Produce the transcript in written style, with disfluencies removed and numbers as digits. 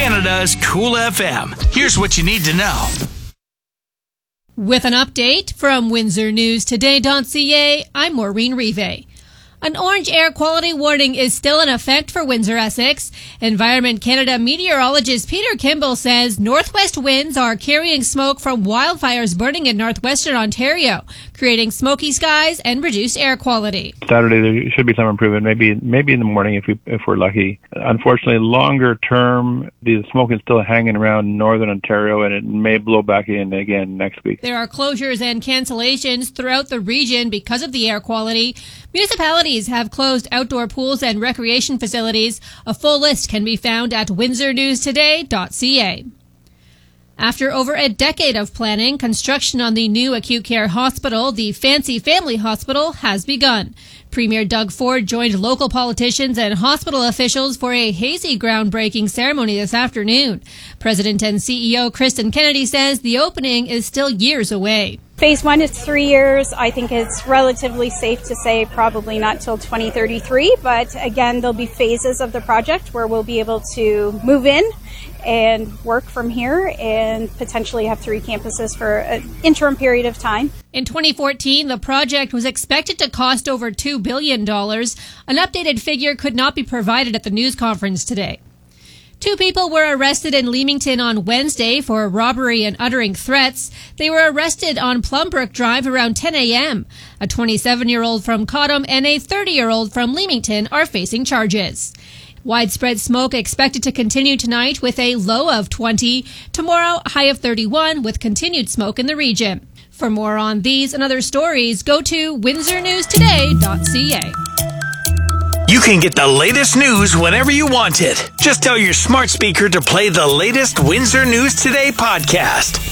Canada's Cool FM. Here's what you need to know. With an update from WindsorNewsToday.ca, I'm Maureen Rive. An orange air quality warning is still in effect for Windsor, Essex. Environment Canada meteorologist Peter Kimball says northwest winds are carrying smoke from wildfires burning in northwestern Ontario, creating smoky skies and reduced air quality. Saturday there should be some improvement, maybe in the morning if we're lucky. Unfortunately, longer term, the smoke is still hanging around northern Ontario, and it may blow back in again next week. There are closures and cancellations throughout the region because of the air quality. Municipalities have closed outdoor pools and recreation facilities. A full list can be found at WindsorNewsToday.ca. After over a decade of planning, construction on the new acute care hospital, the Fancy Family Hospital, has begun. Premier Doug Ford joined local politicians and hospital officials for a hazy groundbreaking ceremony this afternoon. President and CEO Kristen Kennedy says the opening is still years away. Phase 1 is 3 years. I think it's relatively safe to say probably not till 2033, but again, there'll be phases of the project where we'll be able to move in and work from here and potentially have 3 campuses for an interim period of time. In 2014, the project was expected to cost over $2 billion. An updated figure could not be provided at the news conference today. 2 people were arrested in Leamington on Wednesday for robbery and uttering threats. They were arrested on Plumbrook Drive around 10 a.m. A 27-year-old from Cottam and a 30-year-old from Leamington are facing charges. Widespread smoke expected to continue tonight with a low of 20. Tomorrow, high of 31 with continued smoke in the region. For more on these and other stories, go to WindsorNewsToday.ca. You can get the latest news whenever you want it. Just tell your smart speaker to play the latest Windsor News Today podcast.